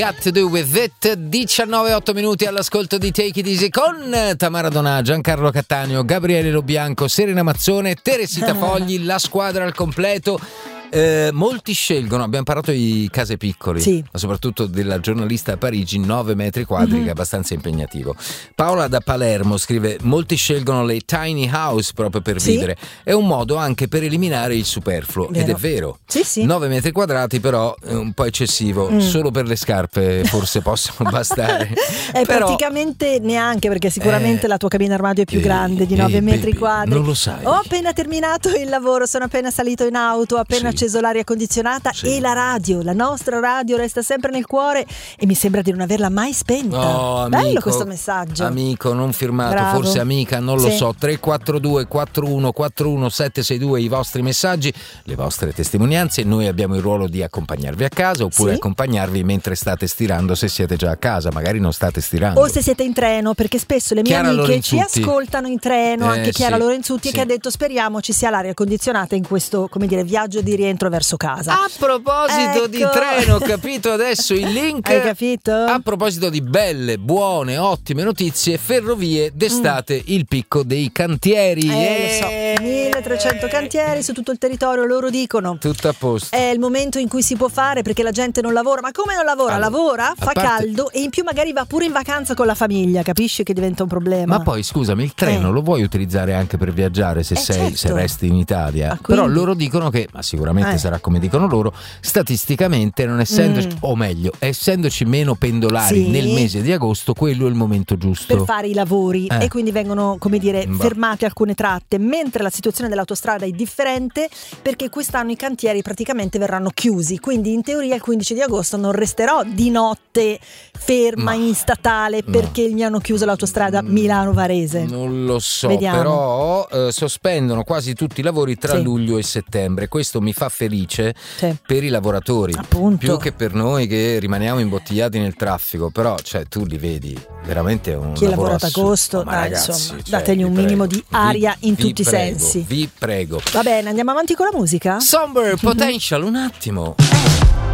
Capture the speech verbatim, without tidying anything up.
Got to do with it. diciannove otto minuti all'ascolto di Take It Easy con Tamara Donà, Giancarlo Cattaneo, Gabriele Lobianco, Serena Mazzone, Teresita Fogli, la squadra al completo. Eh, molti scelgono, abbiamo parlato di case piccole, sì, ma soprattutto della giornalista a Parigi, nove metri quadri, mm-hmm. che è abbastanza impegnativo. Paola da Palermo scrive: molti scelgono le tiny house proprio per sì. vivere, è un modo anche per eliminare il superfluo. Vero. Ed è vero, sì, sì. nove metri quadrati però è un po' eccessivo, mm. solo per le scarpe forse possono bastare. È però, praticamente neanche, perché sicuramente eh, la tua cabina armadio è più eh, grande di nove metri baby, quadri. Non lo sai. Ho appena terminato il lavoro, sono appena salito in auto, ho appena sì. acceso l'aria condizionata sì. e la radio, la nostra radio resta sempre nel cuore e mi sembra di non averla mai spenta. Oh, bello amico, questo messaggio. Amico non firmato, bravo. Forse amica, non lo sì. so. Tre quattro due quattro uno quattro uno sette sei due i vostri messaggi, le vostre testimonianze. Noi abbiamo il ruolo di accompagnarvi a casa oppure sì. accompagnarvi mentre state stirando, se siete già a casa, magari non state stirando. O se siete in treno, perché spesso le mie Chiara amiche Lorenzutti. ci ascoltano in treno, eh, anche Chiara sì, Lorenzutti sì. che ha detto speriamo ci sia l'aria condizionata in questo, come dire, viaggio di rientro verso casa. A proposito ecco. di treno, ho capito adesso il link. Hai capito? A proposito di belle, buone, ottime notizie, Ferrovie d'estate, mm. il picco dei cantieri. Eh, eh. lo so, milletrecento cantieri su tutto il territorio, loro dicono. Tutto a posto. È il momento in cui si può fare perché la gente non lavora. Ma come non lavora? Allora, lavora, fa parte... caldo e in più magari va pure in vacanza con la famiglia, capisci che diventa un problema. Ma poi scusami, il treno eh. lo vuoi utilizzare anche per viaggiare se eh, sei, certo. se resti in Italia. Ah, però loro dicono che, ma sicuramente eh. sarà come dicono loro, statisticamente non essendoci, mm. o meglio, essendoci meno pendolari sì. nel mese di agosto, quello è il momento giusto per fare i lavori eh. e quindi vengono, come dire, bah. fermate alcune tratte, mentre la situazione dell'autostrada è differente perché quest'anno i cantieri praticamente verranno chiusi, quindi in teoria il quindici di agosto non resterò di notte ferma ma, in statale perché ma, mi hanno chiuso l'autostrada Milano-Varese. Non lo so, Vediamo. però eh, sospendono quasi tutti i lavori tra sì. luglio e settembre. Questo mi fa felice sì. per i lavoratori, appunto, più che per noi che rimaniamo imbottigliati nel traffico. Però cioè tu li vedi veramente un chi lavoro lavora ad agosto, ma dai, ragazzi, insomma, cioè, dategli un prego, minimo di aria vi, in vi tutti i prego, sensi. Vi prego. Va bene, andiamo avanti con la musica? Somber Potential, un attimo. Eh.